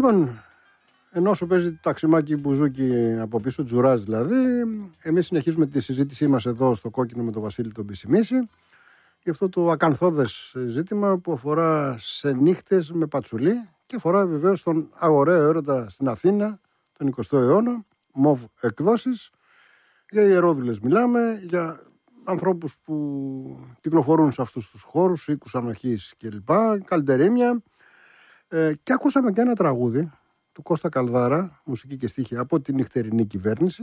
Λοιπόν, ενώ όσο παίζει ταξιμάκι μπουζούκι από πίσω, τζουράζ δηλαδή, εμείς συνεχίζουμε τη συζήτησή μας εδώ στο Κόκκινο με τον Βασίλη τον Πισιμίση για αυτό το ακανθώδες ζήτημα που αφορά σε νύχτες με πατσουλί και αφορά βεβαίως τον αγοραίο έρωτα στην Αθήνα τον 20ο αιώνα, μοβ εκδόσεις. Για ιερόδουλες μιλάμε, για ανθρώπους που κυκλοφορούν σε αυτούς τους χώρους, οίκους ανοχής κλπ, καλντερίμια. Και ακούσαμε και ένα τραγούδι του Κώστα Καλδάρα, μουσική και στίχη από τη νυχτερινή κυβέρνηση,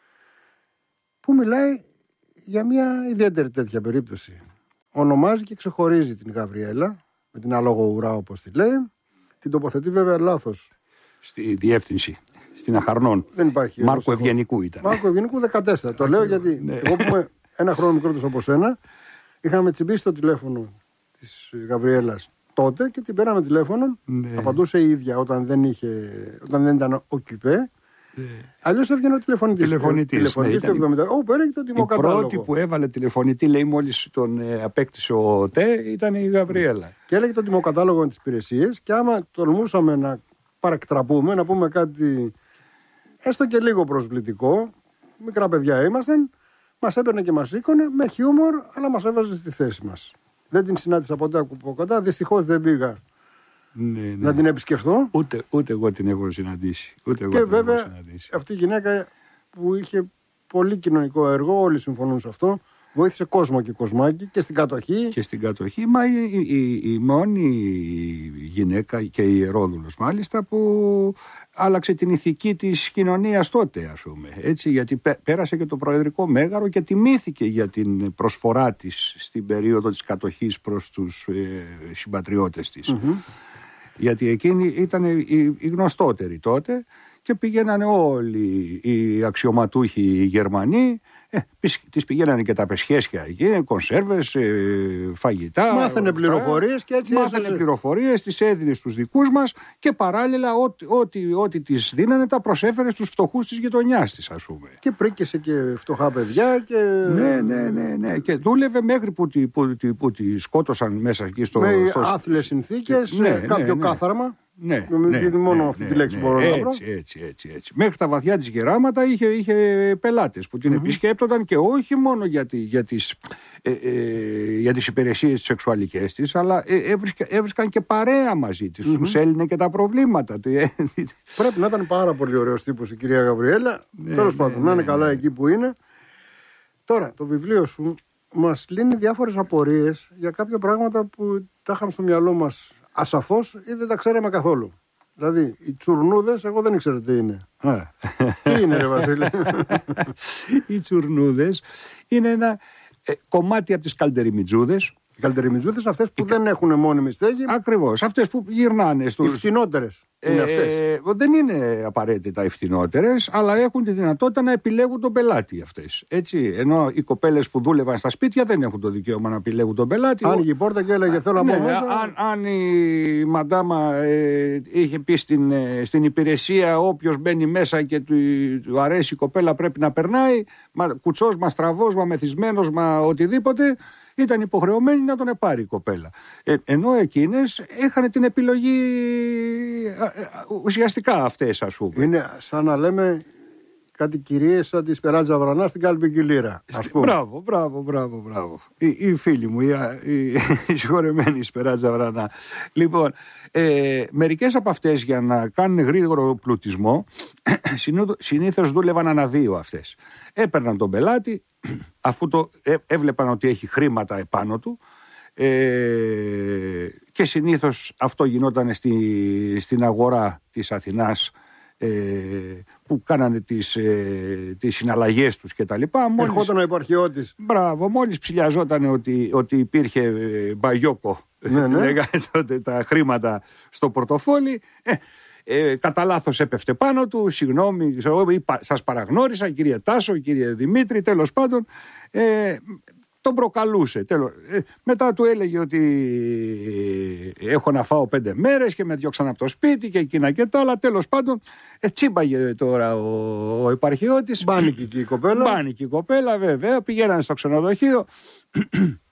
που μιλάει για μια ιδιαίτερη τέτοια περίπτωση. Ονομάζει και ξεχωρίζει την Γαβριέλα, με την αλόγω ουρά όπως τη λέει. Την τοποθετεί βέβαια λάθος. Στη διεύθυνση, στην Αχαρνών. Δεν υπάρχει. Μάρκο Ευγενικού ήταν. Μάρκο Ευγενικού 14. Το λέω γιατί εγώ που είμαι ένα χρόνο μικρότερος από σένα, είχαμε τσιμπήσει το τηλέφωνο της Γαβριέλας τότε και την πέραμε τηλέφωνο. Ναι. Απαντούσε η ίδια όταν δεν ήταν οκυπέ. Ναι. Αλλιώς έβγαινε ο τηλεφωνητής. Τηλεφωνητής το 70. Όπου έλεγε το τιμοκατάλογο. Η πρώτη που έβαλε τηλεφωνητή, λέει, μόλις τον απέκτησε ο ΤΕ, ήταν η Γαβριέλα. Και έλεγε το τιμοκατάλογο με τις υπηρεσίες και άμα τολμούσαμε να παρακτραπούμε, να πούμε κάτι έστω και λίγο προσβλητικό, μικρά παιδιά ήμασταν, μας έπαιρνε και μας σήκωνε με χιούμορ, αλλά μας έβαζε στη θέση μας. Δεν την συνάντησα ποτέ από κοντά, δυστυχώς δεν πήγα να την επισκεφθώ. Ούτε εγώ την έχω συναντήσει. Και βέβαια αυτή η γυναίκα που είχε πολύ κοινωνικό έργο, όλοι συμφωνούν σε αυτό, βοήθησε κόσμο και κοσμάκι και στην κατοχή. Και στην κατοχή, μα η μόνη γυναίκα και η ιερόδουλος μάλιστα που άλλαξε την ηθική της κοινωνίας τότε, ας πούμε. Έτσι, γιατί πέρασε και το προεδρικό μέγαρο και τιμήθηκε για την προσφορά της στην περίοδο της κατοχής προς τους συμπατριώτες της. Γιατί εκείνη ήταν η γνωστότερη τότε και πηγαίνανε όλοι οι αξιωματούχοι οι Γερμανοί. Τις πηγαίνανε και τα πεσχέσια εκεί, κονσέρβες, φαγητά. Μάθανε πληροφορίες και έτσι. Μάθανε πληροφορίες, τις έδινε στους δικούς μας και παράλληλα ό,τι τις δίνανε τα προσέφερε στους φτωχούς της γειτονιάς της, ας πούμε. Και πρίκησε και φτωχά παιδιά και. Ναι. Και δούλευε μέχρι που τη σκότωσαν μέσα εκεί στο. Με άθλιες συνθήκες, κάποιο κάθαρμα. Ναι, μόνο αυτή τη λέξη μπορώ να βρω. Έτσι. Μέχρι τα βαθιά της γεράματα είχε πελάτες που την επισκέπτονταν και όχι μόνο για τις υπηρεσίες τις σεξουαλικές της, αλλά έβρισκαν και παρέα μαζί της. Τους έλυνε και τα προβλήματα. Πρέπει να ήταν πάρα πολύ ωραίος τύπος η κυρία Γαβριέλα. Τέλος πάντων, να είναι καλά εκεί που είναι. Τώρα, το βιβλίο σου μας λύνει διάφορες απορίες για κάποια πράγματα που τα είχαμε στο μυαλό μας ασαφώς ή δεν τα ξέραμε καθόλου. Δηλαδή, οι τσουρνούδες, εγώ δεν ήξερα τι είναι. Τι είναι, ρε Βασίλη? Οι τσουρνούδες είναι ένα κομμάτι από τις καλντεριμιτζούδες. Οι καλντεριμιτζούδες αυτές που δεν έχουν μόνιμη στέγη. Ακριβώς, αυτές που γυρνάνε. Οι φθηνότερες είναι αυτές. Δεν είναι απαραίτητα οι φθηνότερες, αλλά έχουν τη δυνατότητα να επιλέγουν τον πελάτη αυτές. Έτσι, ενώ οι κοπέλες που δούλευαν στα σπίτια δεν έχουν το δικαίωμα να επιλέγουν τον πελάτη. Άνοιγε η πόρτα και έλεγε θέλω να μπω μέσα. Αν η μαντάμα είχε πει στην υπηρεσία όποιος μπαίνει μέσα και του αρέσει η κοπέλα πρέπει να περνάει, κουτσός, μα στραβός, μα μεθυσμένος, μα οτιδήποτε, ήταν υποχρεωμένη να τον επάρει η κοπέλα. Ενώ εκείνες είχαν την επιλογή ουσιαστικά αυτές, ας πούμε. Είναι σαν να λέμε κάτι κυρίες σαν τη Σπεράτζα Βρανά στην Κάλπικη Λύρα. Μπράβο. Η φίλη μου, η συγχωρεμένη Σπεράτζα Βρανά. Λοιπόν, μερικές από αυτές για να κάνουν γρήγορο πλουτισμό συνήθως δούλευαν αναδύο αυτές. Έπαιρναν τον πελάτη, αφού έβλεπαν ότι έχει χρήματα επάνω του, και συνήθως αυτό γινόταν στην αγορά της Αθηνάς, που κάνανε τις συναλλαγές τους και τα λοιπά. Ερχόταν ο επαρχιώτης. Μπράβο, μόλις ψηλιαζόταν ότι υπήρχε μπαγιόκο, λέγανε τότε τα χρήματα στο πορτοφόλι, κατά λάθος έπεφτε πάνω του, συγγνώμη, σας παραγνώρισα κύριε Τάσο, κύριε Δημήτρη, τέλος πάντων, τον προκαλούσε. Μετά του έλεγε ότι έχω να φάω 5 μέρες και με διώξαν από το σπίτι και εκείνα και τα άλλα. Τέλος πάντων, τσίμπαγε τώρα ο επαρχιώτης. Μπάνικη η κοπέλα, βέβαια. Πηγαίνανε στο ξενοδοχείο.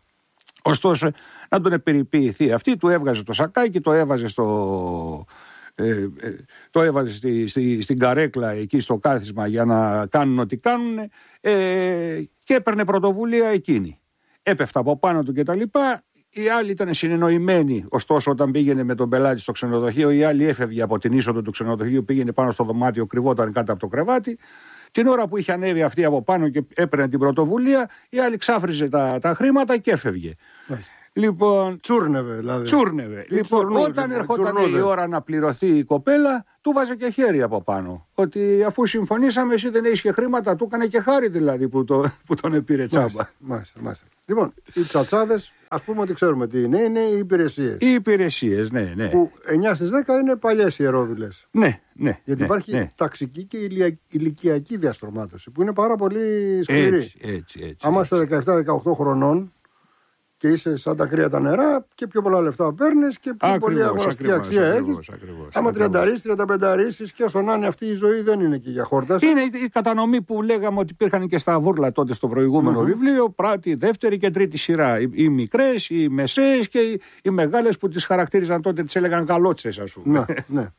Ωστόσο, να τον περιποιηθεί αυτή, του έβγαζε το σακάκι, το έβαζε Το έβαζε στην καρέκλα εκεί στο κάθισμα για να κάνουν ό,τι κάνουν και έπαιρνε πρωτοβουλία εκείνη. Έπεφτα από πάνω του κτλ. Οι άλλοι ήταν συνεννοημένοι. Ωστόσο, όταν πήγαινε με τον πελάτη στο ξενοδοχείο, η άλλη έφευγε από την είσοδο του ξενοδοχείου, πήγαινε πάνω στο δωμάτιο, κρυβόταν κάτω από το κρεβάτι. Την ώρα που είχε ανέβει αυτή από πάνω και έπαιρνε την πρωτοβουλία, η άλλη ξάφριζε τα χρήματα και έφευγε. Λοιπόν, τσούρνευε δηλαδή. Τσούρνευε. Λοιπόν, όταν ερχόταν η ώρα να πληρωθεί η κοπέλα, του βάζε και χέρι από πάνω. Ότι αφού συμφωνήσαμε, εσύ δεν έχεις και χρήματα, του έκανε και χάρη δηλαδή που τον επήρε τσάμπα. Μάλιστα. Λοιπόν, οι τσατσάδες, ας πούμε ότι ξέρουμε τι είναι οι υπηρεσίες. Οι υπηρεσίες, ναι. Που 9 στις 10 είναι παλιές ιερόδουλες. Ναι. Γιατί υπάρχει ταξική και ηλικιακή διαστρωμάτωση που είναι πάρα πολύ σκληρή. Έτσι. Άμα είστε 17-18 χρονών και είσαι σαν τα κρύα τα νερά και πιο πολλά λεφτά παίρνεις και πιο πολύ αγοραστική αξία έχεις. Άμα 30-35 και όσο να είναι αυτή η ζωή δεν είναι και για χόρταση. Είναι η κατανομή που λέγαμε ότι υπήρχαν και στα βούρλα τότε στο προηγούμενο βιβλίο, πρώτη, δεύτερη και τρίτη σειρά. Οι μικρές, οι μεσαίες και οι μεγάλες που τις χαρακτήριζαν τότε, τις έλεγαν γαλότσες, ας πούμε. Ναι.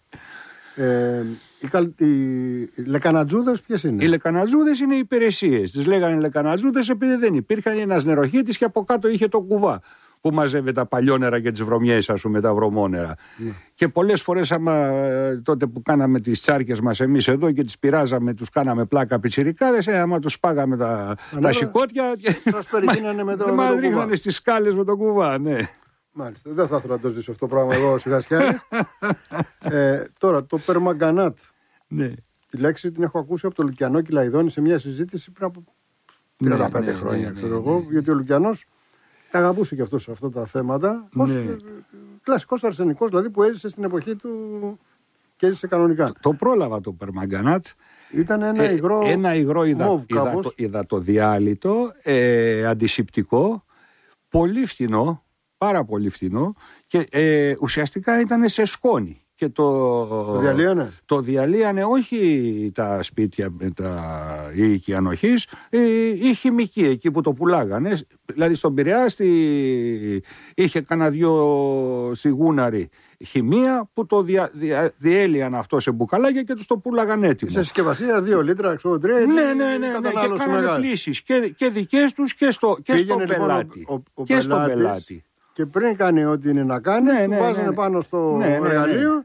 Οι λεκανατζούδες ποιες είναι? Οι λεκανατζούδες είναι οι υπηρεσίες. Τις λέγανε λεκανατζούδες επειδή δεν υπήρχαν ένας νεροχύτης και από κάτω είχε το κουβά που μαζεύε τα παλιόνερα και τις βρωμιές, ας πούμε, τα βρωμόνερα. Και πολλές φορές, άμα τότε που κάναμε τις τσάρκες μας εμείς εδώ και τις πειράζαμε, τους κάναμε πλάκα πιτσιρικάδες, άμα τους σπάγαμε τα σηκώτια. Σας περιγίνανε με το κουβά. Μας ρίχνανε στις σκάλες με το κουβά, ναι. Μάλιστα, δεν θα ήθελα να το ζήσω αυτό το πράγμα εγώ σιγά σιγά. Τώρα, το περμαγκανάτ. Ναι. Τη λέξη την έχω ακούσει από τον Λουκιανό Κυλαϊδόνη σε μια συζήτηση πριν από 35 χρόνια, ξέρω εγώ, γιατί ο Λουκιανός τα αγαπούσε και αυτός αυτά τα θέματα. Ως κλασικός αρσενικός, δηλαδή που έζησε στην εποχή του και έζησε κανονικά. Το πρόλαβα το περμαγκανάτ. Ήταν ένα υγρό υδατοδιάλυτο, αντισηπτικό, πολύ φθηνό. Πάρα πολύ φθηνό και ουσιαστικά ήταν σε σκόνη. Και το διαλύανε όχι τα σπίτια με η οικιανοχής, η χημική εκεί που το πουλάγανε. Δηλαδή στον Πειραιά είχε κανένα δυο στη Γούναρη χημεία που το διέλυαν αυτό σε μπουκαλάκια και τους το πούλαγαν έτοιμο. Σε συσκευασία 2 λίτρα, 3. Ναι, και κάνανε πλήσεις και δικές τους και στον πελάτη. Και στον πελάτη. Και πριν κάνει ό,τι είναι να κάνει, του βάζανε πάνω στο εργαλείο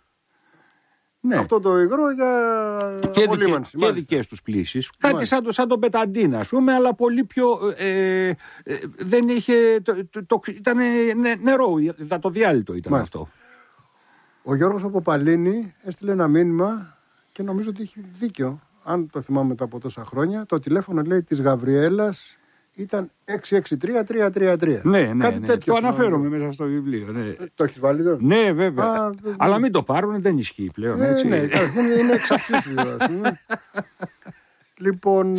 αυτό το υγρό για απολύμανση. Και δικές τους πλήσεις. Κάτι σαν τον πεταντίν, ας πούμε, αλλά πολύ πιο... δεν είχε... ήταν νερό, υδατοδιάλυτο ήταν αυτό. Ο Γιώργος από Παλίνη έστειλε ένα μήνυμα και νομίζω ότι έχει δίκιο. Αν το θυμάμαι μετά από τόσα χρόνια, το τηλέφωνο λέει της Γαβριέλας ήταν 663-333. Ναι. Το αναφέρομαι μέσα στο βιβλίο. Ναι. Το έχεις βάλει εδώ? Ναι, βέβαια. Αλλά μην το πάρουν, δεν ισχύει πλέον. Έτσι. Ναι, είναι εξαψήφιο, ας πούμε. Λοιπόν,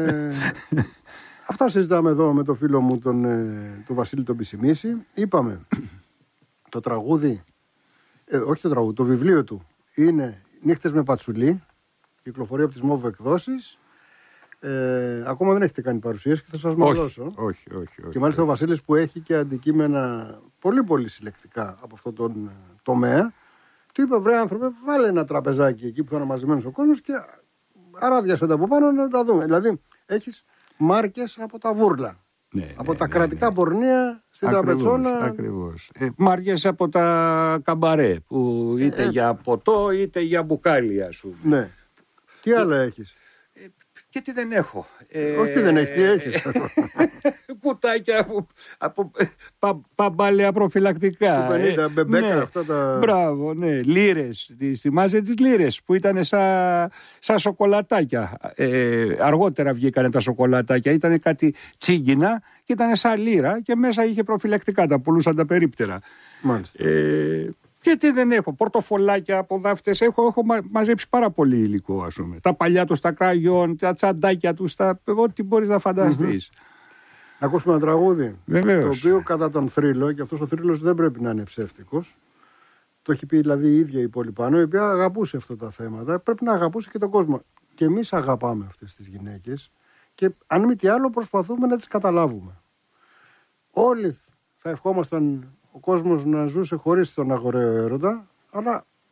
αυτά συζητάμε εδώ με το φίλο μου τον Βασίλη τον Πισιμίση. Είπαμε, το τραγούδι, όχι το τραγούδι, το βιβλίο του είναι Νύχτες με Πατσουλή, κυκλοφορεί από τις ΜΟΒ εκδόσεις. Ακόμα δεν έχετε κάνει παρουσίαση και θα σας δώσω. Όχι. Και μάλιστα ο Βασίλης που έχει και αντικείμενα πολύ πολύ συλλεκτικά από αυτόν τον τομέα, του είπε: βρε άνθρωπε, βάλε ένα τραπεζάκι εκεί που θα είναι μαζεμένος ο κόσμος και αράδιασε τα από πάνω να τα δούμε. Δηλαδή έχεις μάρκες από τα βούρλα. Από τα κρατικά πορνεία στην Τραπετσόνα. Ακριβώς. Μάρκες από τα καμπαρέ που είτε για ποτό είτε για μπουκάλι, ας πούμε. Ναι. Τι άλλο έχεις? Και τι δεν έχω. Όχι τι δεν έχεις, τι έχεις. Κουτάκια από παμπάλαια προφυλακτικά. Του 50 μπεμπέκα αυτά τα... Μπράβο, ναι. Λίρες. Θυμάσαι τις λίρες που ήταν σαν σοκολατάκια. Αργότερα βγήκανε τα σοκολατάκια. Ήταν κάτι τσίγκινα και ήταν σαν λίρα και μέσα είχε προφυλακτικά. Τα πουλούσαν τα περίπτερα. Μάλιστα. Και τι δεν έχω, πορτοφολάκια από δάφτες, έχω μαζέψει πάρα πολύ υλικό, ας πούμε. Τα παλιά τους, τα κραγιόν, τα τσαντάκια τους, ό,τι μπορείς να φανταστείς. Να ακούσουμε ένα τραγούδι. Βεβαίως. Το οποίο κατά τον θρύλο, και αυτός ο θρύλος δεν πρέπει να είναι ψεύτικος. Το έχει πει δηλαδή η ίδια η Πολυπάνο, η οποία αγαπούσε αυτά τα θέματα. Πρέπει να αγαπούσε και τον κόσμο. Και εμείς αγαπάμε αυτές τις γυναίκες και αν μη τι άλλο προσπαθούμε να τις καταλάβουμε. Όλοι θα ευχόμασταν ο κόσμος να ζούσε χωρίς τον αγοραίο έρωτα, αλλά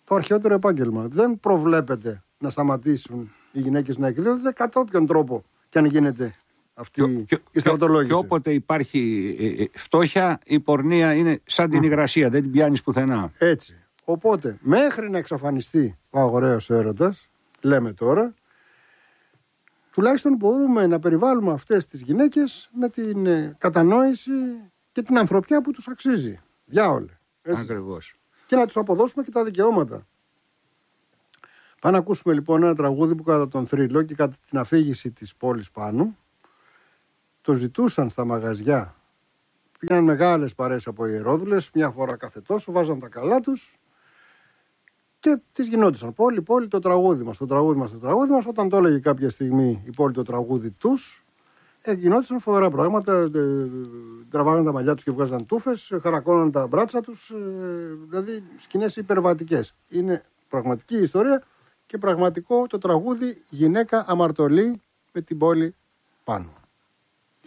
το αρχαιότερο επάγγελμα. Δεν προβλέπεται να σταματήσουν οι γυναίκες να εκδίδονται κατά όποιον τρόπο και αν γίνεται αυτή η στρατολόγηση. Και όποτε υπάρχει φτώχεια, η πορνεία είναι σαν την υγρασία, δεν την πιάνεις πουθενά. Έτσι. Οπότε, μέχρι να εξαφανιστεί ο αγοραίος έρωτας, λέμε τώρα, τουλάχιστον μπορούμε να περιβάλλουμε αυτές τις γυναίκες με την κατανόηση και την ανθρωπιά που τους αξίζει. Διάολε. Ακριβώς. Και να τους αποδώσουμε και τα δικαιώματα. Πάμε να ακούσουμε λοιπόν ένα τραγούδι που κατά τον θρύλο και κατά την αφήγηση της πόλης πάνω το ζητούσαν στα μαγαζιά. Πήγαιναν μεγάλες παρέες από ιερόδουλες, μια φορά κάθε τόσο, βάζαν τα καλά τους και τις γινόντουσαν. Πόλη, το τραγούδι μας, το τραγούδι μας, το τραγούδι μας. Όταν το έλεγε κάποια στιγμή η πόλη το τραγούδι τους, γινόντουσαν φοβερά πράγματα. Τραβάγαν τα μαλλιά τους και βγάζαν τούφες, χαρακώναν τα μπράτσα τους, δηλαδή σκηνές υπερβατικές. Είναι πραγματική ιστορία και πραγματικό το τραγούδι «Γυναίκα αμαρτωλή με την πόλη πάνω».